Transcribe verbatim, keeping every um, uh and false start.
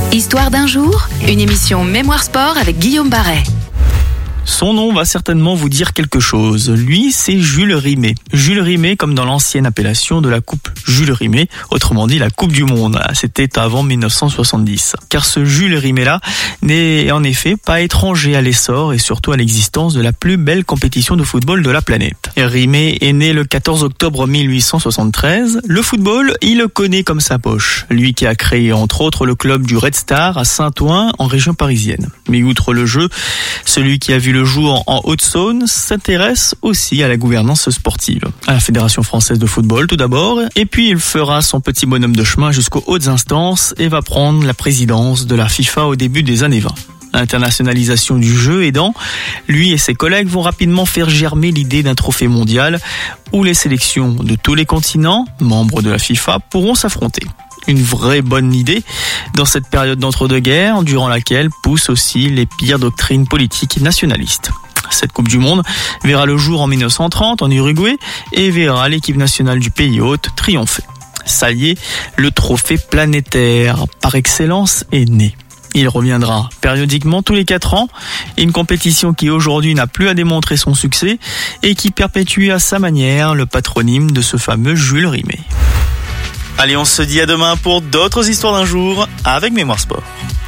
Histoire d'un jour, une émission Mémoire Sport avec Guillaume Barret. Son nom va certainement vous dire quelque chose. Lui, c'est Jules Rimet. Jules Rimet, comme dans l'ancienne appellation de la Coupe Jules Rimet, autrement dit la Coupe du Monde. C'était avant mille neuf cent soixante-dix. Car ce Jules Rimet-là n'est en effet pas étranger à l'essor et surtout à l'existence de la plus belle compétition de football de la planète. Rimet est né le quatorze octobre mille huit cent soixante-treize. Le football, il le connaît comme sa poche. Lui qui a créé entre autres le club du Red Star à Saint-Ouen en région parisienne. Mais outre le jeu, celui qui a vu le jour en Haute-Saône s'intéresse aussi à la gouvernance sportive, à la Fédération française de football tout d'abord, et puis il fera son petit bonhomme de chemin jusqu'aux hautes instances et va prendre la présidence de la FIFA au début des années vingt. L'internationalisation du jeu aidant, lui et ses collègues vont rapidement faire germer l'idée d'un trophée mondial où les sélections de tous les continents, membres de la FIFA, pourront s'affronter. Une vraie bonne idée dans cette période d'entre-deux-guerres, durant laquelle poussent aussi les pires doctrines politiques nationalistes. Cette Coupe du Monde verra le jour en mille neuf cent trente en Uruguay et verra l'équipe nationale du pays hôte triompher. Ça y est, le trophée planétaire par excellence est né. Il reviendra périodiquement tous les quatre ans, une compétition qui aujourd'hui n'a plus à démontrer son succès et qui perpétue à sa manière le patronyme de ce fameux Jules Rimet. Allez, on se dit à demain pour d'autres histoires d'un jour avec Mémoire Sport.